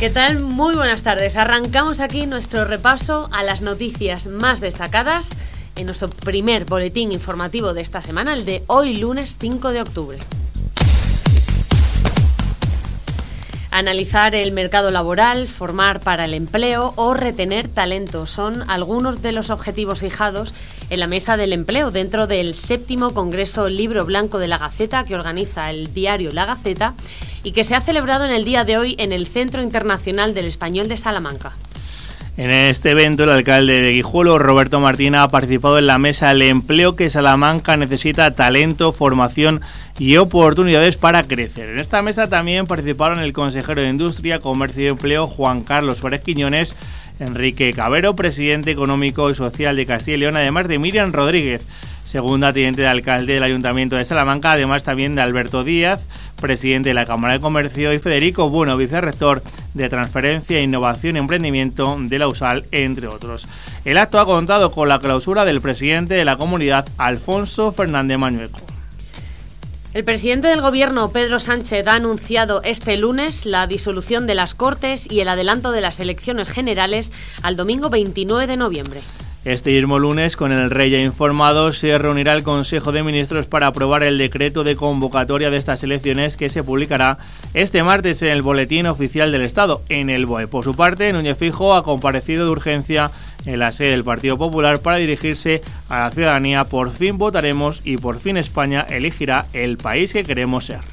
¿Qué tal? Muy buenas tardes. Arrancamos aquí nuestro repaso a las noticias más destacadas en nuestro primer boletín informativo de esta semana, el de hoy, lunes 5 de octubre. Analizar el mercado laboral, formar para el empleo o retener talento son algunos de los objetivos fijados en la Mesa del Empleo dentro del 7º Congreso Libro Blanco de la Gaceta que organiza el diario La Gaceta y que se ha celebrado en el día de hoy en el Centro Internacional del Español de Salamanca. En este evento, el alcalde de Guijuelo, Roberto Martín, ha participado en la Mesa del Empleo que Salamanca necesita talento, formación y oportunidades para crecer. En esta mesa también participaron el consejero de Industria, Comercio y Empleo, Juan Carlos Suárez Quiñones, Enrique Cabero, presidente económico y social de Castilla y León, además de Miriam Rodríguez, segunda teniente de alcalde del Ayuntamiento de Salamanca, además también de Alberto Díaz, presidente de la Cámara de Comercio, y Federico Bueno, vicerrector de Transferencia, Innovación y Emprendimiento de la USAL, entre otros. El acto ha contado con la clausura del presidente de la comunidad, Alfonso Fernández Mañueco. El presidente del Gobierno, Pedro Sánchez, ha anunciado este lunes la disolución de las Cortes y el adelanto de las elecciones generales al domingo 29 de noviembre. Este mismo lunes, con el rey ya informado, se reunirá el Consejo de Ministros para aprobar el decreto de convocatoria de estas elecciones que se publicará este martes en el Boletín Oficial del Estado, en el BOE. Por su parte, Núñez Feijóo ha comparecido de urgencia en la sede del Partido Popular para dirigirse a la ciudadanía. Por fin votaremos y por fin España elegirá el país que queremos ser.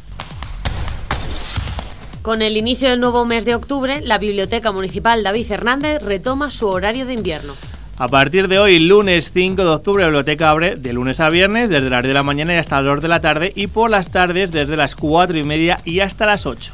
Con el inicio del nuevo mes de octubre, la Biblioteca Municipal David Hernández retoma su horario de invierno. A partir de hoy, lunes 5 de octubre, la biblioteca abre de lunes a viernes, desde las 10 de la mañana y hasta las 2 de la tarde, y por las tardes desde las 4:30 y hasta las 8.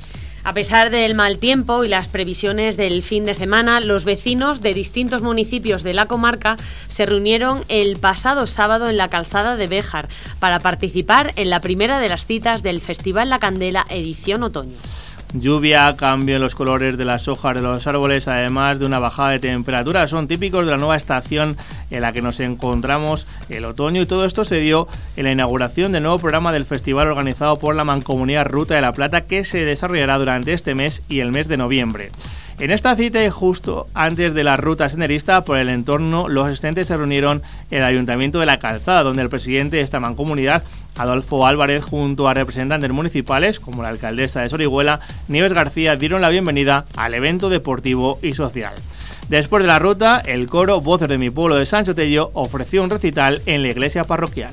A pesar del mal tiempo y las previsiones del fin de semana, los vecinos de distintos municipios de la comarca se reunieron el pasado sábado en la calzada de Béjar para participar en la primera de las citas del Festival La Candela edición otoño. Lluvia, cambio en los colores de las hojas de los árboles, además de una bajada de temperatura, son típicos de la nueva estación en la que nos encontramos, el otoño, y todo esto se dio en la inauguración del nuevo programa del festival organizado por la Mancomunidad Ruta de la Plata, que se desarrollará durante este mes y el mes de noviembre. En esta cita y justo antes de la ruta senderista por el entorno, los asistentes se reunieron en el Ayuntamiento de la Calzada, donde el presidente de esta mancomunidad, Adolfo Álvarez, junto a representantes municipales como la alcaldesa de Sorihuela, Nieves García, dieron la bienvenida al evento deportivo y social. Después de la ruta, el coro Voces de mi Pueblo de Sancho Tello ofreció un recital en la iglesia parroquial.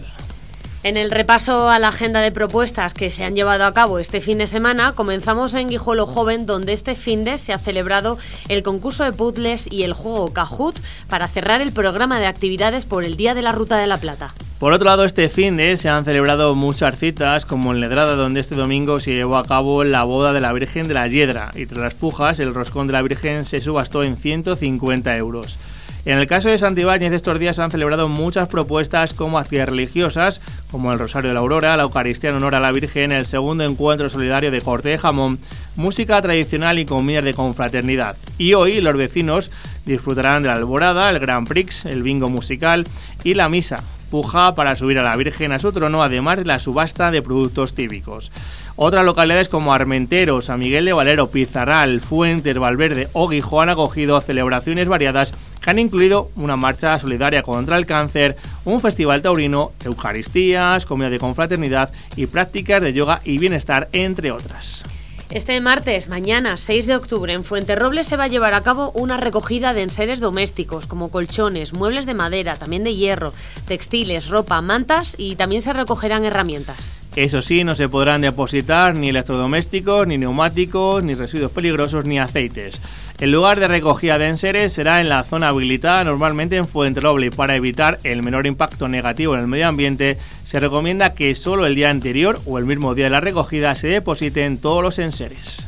En el repaso a la agenda de propuestas que se han llevado a cabo este fin de semana, comenzamos en Guijuelo Joven, donde este finde se ha celebrado el concurso de puzzles y el juego Kahoot para cerrar el programa de actividades por el Día de la Ruta de la Plata. Por otro lado, este finde se han celebrado muchas citas, como en Ledrada, donde este domingo se llevó a cabo la boda de la Virgen de la Hiedra, y tras las pujas, el roscón de la Virgen se subastó en 150 euros. En el caso de Santibáñez, estos días se han celebrado muchas propuestas como actividades religiosas, como el Rosario de la Aurora, la Eucaristía en honor a la Virgen, el segundo encuentro solidario de corte de jamón, música tradicional y comidas de confraternidad. Y hoy los vecinos disfrutarán de la alborada, el Grand Prix, el bingo musical y la misa, puja para subir a la Virgen a su trono, además de la subasta de productos típicos. Otras localidades como Armentero, San Miguel de Valero, Pizarral, Fuentes, Valverde o Guijuelo han acogido celebraciones variadas que han incluido una marcha solidaria contra el cáncer, un festival taurino, eucaristías, comida de confraternidad y prácticas de yoga y bienestar, entre otras. Este martes, mañana, 6 de octubre, en Fuenterrobles se va a llevar a cabo una recogida de enseres domésticos, como colchones, muebles de madera, también de hierro, textiles, ropa, mantas, y también se recogerán herramientas. Eso sí, no se podrán depositar ni electrodomésticos, ni neumáticos, ni residuos peligrosos, ni aceites. El lugar de recogida de enseres será en la zona habilitada, normalmente en Fuenterrobles, y para evitar el menor impacto negativo en el medio ambiente, se recomienda que solo el día anterior o el mismo día de la recogida se depositen todos los enseres.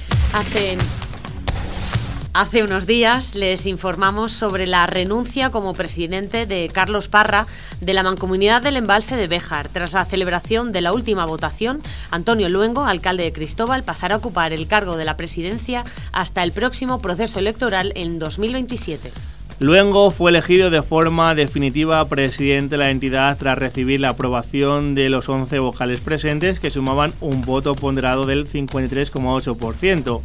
Hace unos días les informamos sobre la renuncia como presidente de Carlos Parra de la Mancomunidad del Embalse de Béjar. Tras la celebración de la última votación, Antonio Luengo, alcalde de Cristóbal, pasará a ocupar el cargo de la presidencia hasta el próximo proceso electoral en 2027. Luengo fue elegido de forma definitiva presidente de la entidad tras recibir la aprobación de los 11 vocales presentes, que sumaban un voto ponderado del 53,8%.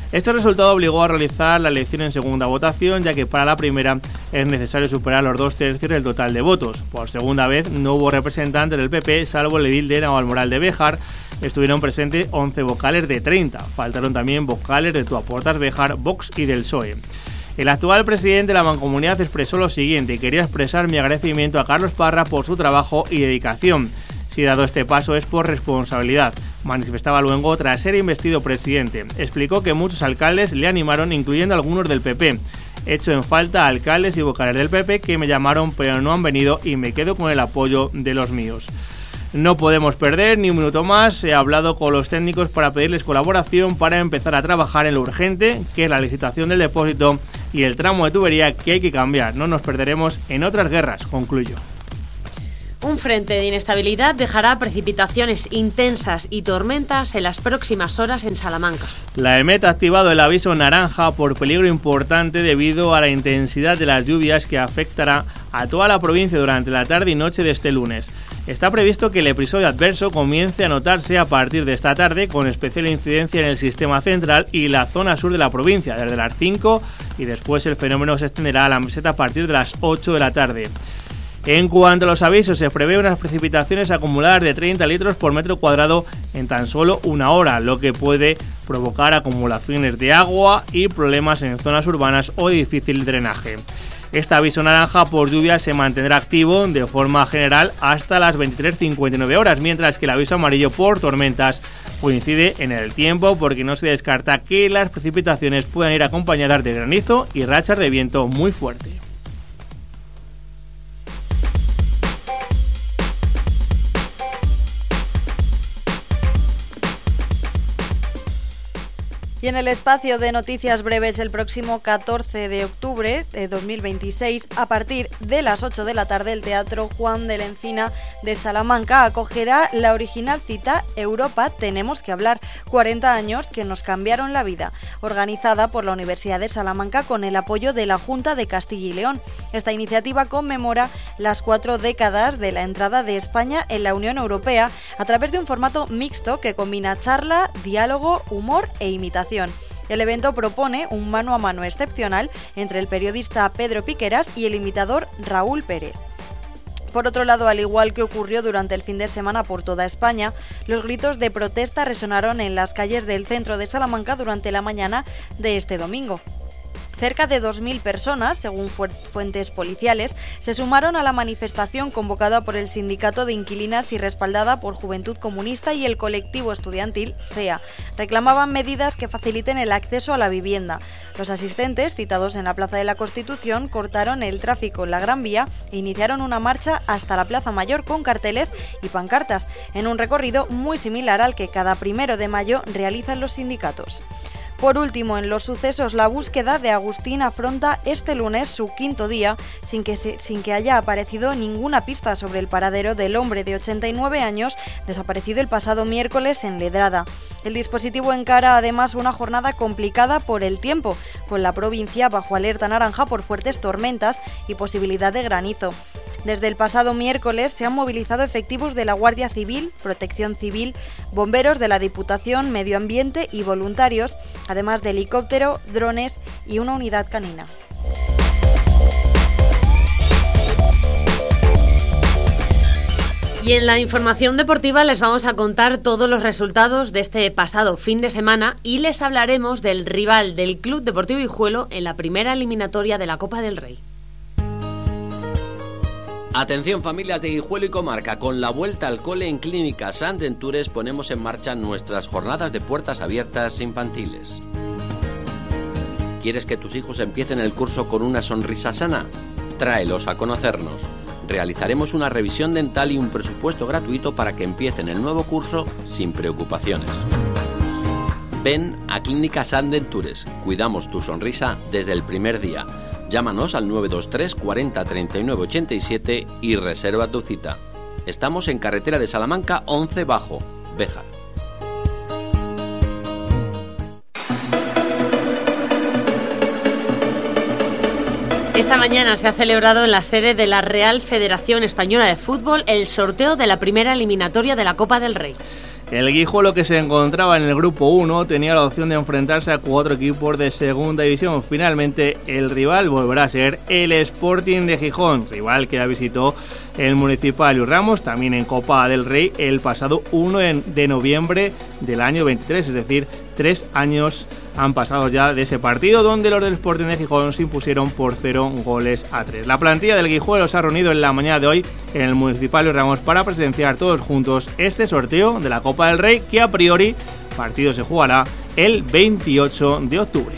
Este resultado obligó a realizar la elección en segunda votación, ya que para la primera es necesario superar los 2/3 del total de votos. Por segunda vez no hubo representantes del PP, salvo el edil de Navalmoral de Béjar. Estuvieron presentes 11 vocales de 30. Faltaron también vocales de Tu Aportas Béjar, Vox y del PSOE. El actual presidente de la Mancomunidad expresó lo siguiente: quería expresar mi agradecimiento a Carlos Parra por su trabajo y dedicación. Si dado este paso es por responsabilidad, manifestaba luego tras ser investido presidente. Explicó que muchos alcaldes le animaron, incluyendo algunos del PP. Echo en falta a alcaldes y vocales del PP que me llamaron pero no han venido y me quedo con el apoyo de los míos. No podemos perder ni un minuto más. He hablado con los técnicos para pedirles colaboración para empezar a trabajar en lo urgente, que es la licitación del depósito y el tramo de tubería que hay que cambiar. No nos perderemos en otras guerras, concluyó. Un frente de inestabilidad dejará precipitaciones intensas y tormentas en las próximas horas en Salamanca. La EMET ha activado el aviso naranja por peligro importante debido a la intensidad de las lluvias que afectará a toda la provincia durante la tarde y noche de este lunes. Está previsto que el episodio adverso comience a notarse a partir de esta tarde, con especial incidencia en el sistema central y la zona sur de la provincia, desde las 5, y después el fenómeno se extenderá a la meseta a partir de las 8 de la tarde. En cuanto a los avisos, se prevé unas precipitaciones acumuladas de 30 litros por metro cuadrado en tan solo una hora, lo que puede provocar acumulaciones de agua y problemas en zonas urbanas o de difícil drenaje. Este aviso naranja por lluvia se mantendrá activo de forma general hasta las 23:59 horas, mientras que el aviso amarillo por tormentas coincide en el tiempo, porque no se descarta que las precipitaciones puedan ir acompañadas de granizo y rachas de viento muy fuerte. Y en el espacio de noticias breves, el próximo 14 de octubre de 2026, a partir de las 8 de la tarde, el Teatro Juan de la Encina de Salamanca acogerá la original cita Europa Tenemos que Hablar, 40 años que nos cambiaron la vida, organizada por la Universidad de Salamanca con el apoyo de la Junta de Castilla y León. Esta iniciativa conmemora las 4 décadas de la entrada de España en la Unión Europea a través de un formato mixto que combina charla, diálogo, humor e imitación. El evento propone un mano a mano excepcional entre el periodista Pedro Piqueras y el imitador Raúl Pérez. Por otro lado, al igual que ocurrió durante el fin de semana por toda España, los gritos de protesta resonaron en las calles del centro de Salamanca durante la mañana de este domingo. Cerca de 2.000 personas, según fuentes policiales, se sumaron a la manifestación convocada por el Sindicato de Inquilinas y respaldada por Juventud Comunista y el colectivo estudiantil CEA. Reclamaban medidas que faciliten el acceso a la vivienda. Los asistentes, citados en la Plaza de la Constitución, cortaron el tráfico en la Gran Vía e iniciaron una marcha hasta la Plaza Mayor con carteles y pancartas, en un recorrido muy similar al que cada 1 de mayo realizan los sindicatos. Por último, en los sucesos, la búsqueda de Agustín afronta este lunes su 5º día sin que haya aparecido ninguna pista sobre el paradero del hombre de 89 años desaparecido el pasado miércoles en Ledrada. El dispositivo encara además una jornada complicada por el tiempo, con la provincia bajo alerta naranja por fuertes tormentas y posibilidad de granizo. Desde el pasado miércoles se han movilizado efectivos de la Guardia Civil, Protección Civil, bomberos de la Diputación, Medio Ambiente y voluntarios, además de helicóptero, drones y una unidad canina. Y en la información deportiva les vamos a contar todos los resultados de este pasado fin de semana y les hablaremos del rival del Club Deportivo Guijuelo en la primera eliminatoria de la Copa del Rey. Atención familias de Guijuelo y comarca, con la vuelta al cole en Clínica Sant Ventures ponemos en marcha nuestras jornadas de puertas abiertas infantiles. ¿Quieres que tus hijos empiecen el curso con una sonrisa sana? Tráelos a conocernos. Realizaremos una revisión dental y un presupuesto gratuito para que empiecen el nuevo curso sin preocupaciones. Ven a Clínica Sant Ventures. Cuidamos tu sonrisa desde el primer día. Llámanos al 923 40 39 87 y reserva tu cita. Estamos en carretera de Salamanca 11 Bajo, Béjar. Esta mañana se ha celebrado en la sede de la Real Federación Española de Fútbol el sorteo de la primera eliminatoria de la Copa del Rey. El Guijuelo, que se encontraba en el grupo 1, tenía la opción de enfrentarse a 4 equipos de segunda división. Finalmente, el rival volverá a ser el Sporting de Gijón, rival que ya visitó el Municipal Luis Ramos, también en Copa del Rey, el pasado 1 de noviembre del año 23, es decir, 3 años han pasado ya de ese partido, donde los del Sporting de Gijón se impusieron por 0-3. La plantilla del Guijuelo se ha reunido en la mañana de hoy en el Municipal Luis Ramos para presenciar todos juntos este sorteo de la Copa del Rey, que a priori partido se jugará el 28 de octubre.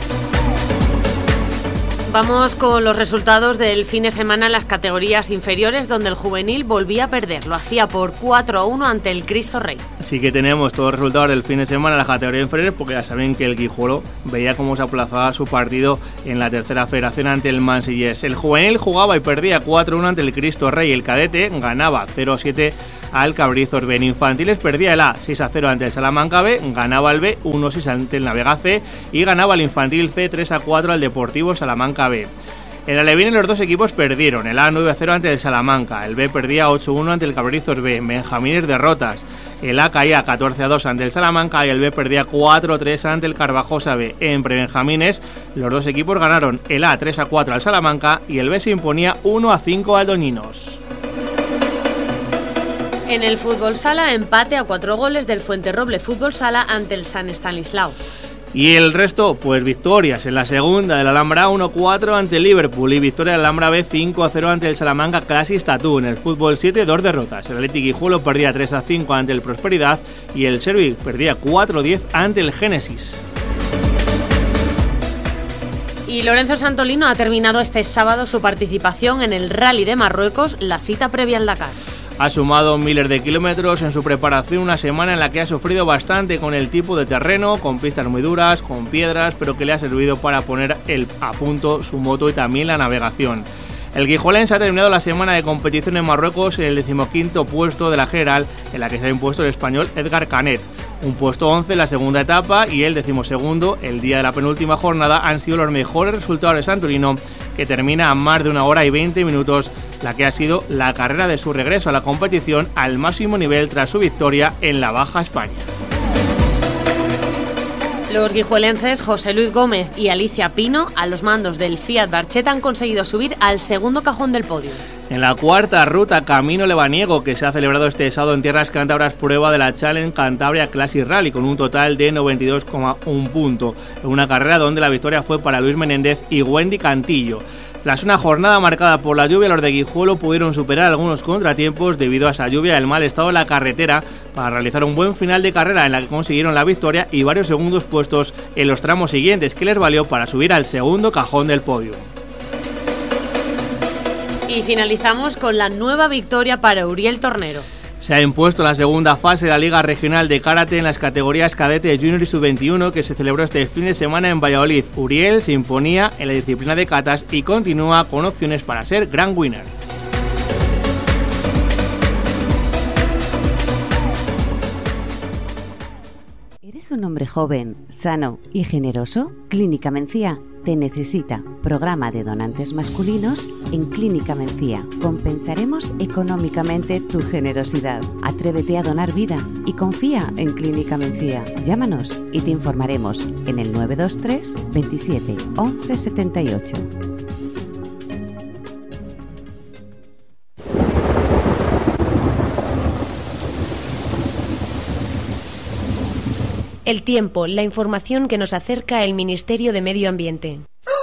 Vamos con los resultados del fin de semana en las categorías inferiores, donde el juvenil volvía a perder. Lo hacía por 4-1 ante el Cristo Rey. Así que tenemos todos los resultados del fin de semana en las categorías inferiores, porque ya saben que el Guijuelo veía cómo se aplazaba su partido en la tercera federación ante el Mansillés. El juvenil jugaba y perdía 4-1 ante el Cristo Rey. El cadete ganaba 0-7 al Cabrizos B. En infantiles perdía el A 6-0 ante el Salamanca B, ganaba el B 1-6 ante el Navega C y ganaba el infantil C 3-4 al Deportivo Salamanca B. En alevines los dos equipos perdieron, el A 9-0 ante el Salamanca, el B perdía 8-1 ante el Cabrizos B. En benjamines derrotas, el A caía 14-2 ante el Salamanca y el B perdía 4-3 ante el Carvajosa B. En prebenjamines los dos equipos ganaron, el A 3-4 al Salamanca y el B se imponía 1-5 al Doñinos. En el fútbol sala, empate a 4 goles del Fuenterroble Fútbol Sala ante el San Estanislao. Y el resto, pues victorias. En la segunda, el Alhambra 1-4 ante el Liverpool y victoria del Alhambra B 5-0 ante el Salamanca Classic Tattoo. En el fútbol 7, 2 derrotas. El Athletic Guijuelo perdía 3-5 ante el Prosperidad y el Servic perdía 4-10 ante el Génesis. Y Lorenzo Santolino ha terminado este sábado su participación en el Rally de Marruecos, la cita previa al Dakar. Ha sumado miles de kilómetros en su preparación, una semana en la que ha sufrido bastante con el tipo de terreno, con pistas muy duras, con piedras, pero que le ha servido para poner a punto su moto y también la navegación. El guijuelense ha terminado la semana de competición en Marruecos en el 15º puesto de la general, en la que se ha impuesto el español Edgar Canet. Un puesto 11 en la segunda etapa y el 12º, el día de la penúltima jornada, han sido los mejores resultados de Santolino, que termina a más de 1 hora y 20 minutos, la que ha sido la carrera de su regreso a la competición al máximo nivel tras su victoria en la Baja España. Los guijuelenses José Luis Gómez y Alicia Pino, a los mandos del Fiat Barcheta, han conseguido subir al segundo cajón del podio. En la cuarta ruta Camino Lebaniego, que se ha celebrado este sábado en tierras cántabras, prueba de la Challenge Cantabria Classic Rally con un total de 92,1 puntos, en una carrera donde la victoria fue para Luis Menéndez y Wendy Cantillo. Tras una jornada marcada por la lluvia, los de Guijuelo pudieron superar algunos contratiempos debido a esa lluvia y el mal estado de la carretera para realizar un buen final de carrera en la que consiguieron la victoria y varios segundos puestos en los tramos siguientes, que les valió para subir al segundo cajón del podio. Y finalizamos con la nueva victoria para Uriel Tornero. Se ha impuesto la segunda fase de la Liga Regional de Karate en las categorías cadete, junior y sub-21 que se celebró este fin de semana en Valladolid. Uriel se imponía en la disciplina de katas y continúa con opciones para ser Grand Winner. ¿Eres un hombre joven, sano y generoso? Clínica Mencía te necesita. Programa de donantes masculinos en Clínica Mencía. Compensaremos económicamente tu generosidad. Atrévete a donar vida y confía en Clínica Mencía. Llámanos y te informaremos en el 923 27 11 78. El tiempo, la información que nos acerca el Ministerio de Medio Ambiente.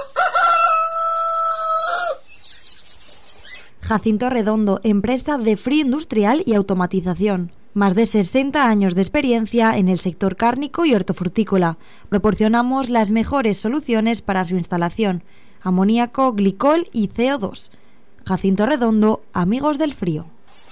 Jacinto Redondo, empresa de frío industrial y automatización. Más de 60 años de experiencia en el sector cárnico y hortofrutícola. Proporcionamos las mejores soluciones para su instalación: amoníaco, glicol y CO2. Jacinto Redondo, amigos del frío.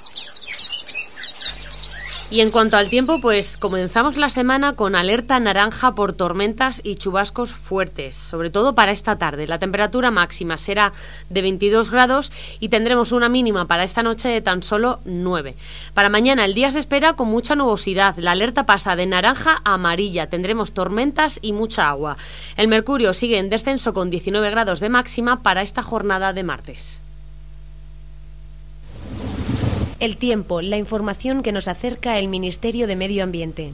Y en cuanto al tiempo, pues comenzamos la semana con alerta naranja por tormentas y chubascos fuertes, sobre todo para esta tarde. La temperatura máxima será de 22 grados y tendremos una mínima para esta noche de tan solo 9. Para mañana el día se espera con mucha nubosidad. La alerta pasa de naranja a amarilla. Tendremos tormentas y mucha agua. El mercurio sigue en descenso con 19 grados de máxima para esta jornada de martes. El tiempo, la información que nos acerca el Ministerio de Medio Ambiente.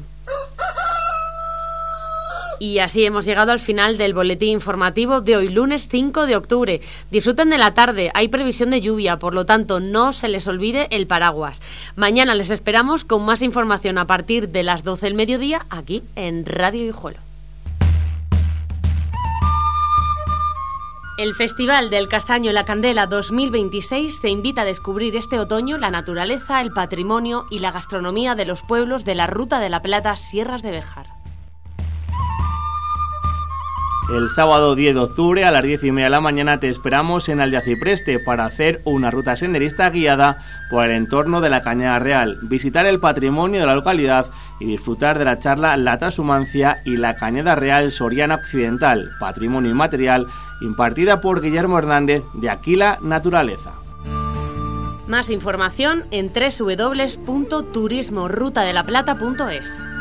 Y así hemos llegado al final del boletín informativo de hoy, lunes 5 de octubre. Disfruten de la tarde, hay previsión de lluvia, por lo tanto no se les olvide el paraguas. Mañana les esperamos con más información a partir de las 12 del mediodía aquí en Radio Guijuelo. El Festival del Castaño y la Candela 2026 te invita a descubrir este otoño la naturaleza, el patrimonio y la gastronomía de los pueblos de la Ruta de la Plata, Sierras de Béjar. El sábado 10 de octubre a las 10:30 de la mañana te esperamos en Aldeacipreste para hacer una ruta senderista guiada por el entorno de la Cañada Real, visitar el patrimonio de la localidad y disfrutar de la charla La Trashumancia y la Cañada Real Soriana Occidental, Patrimonio Inmaterial, impartida por Guillermo Hernández de Aquila Naturaleza. Más información en www.turismorutadelaplata.es.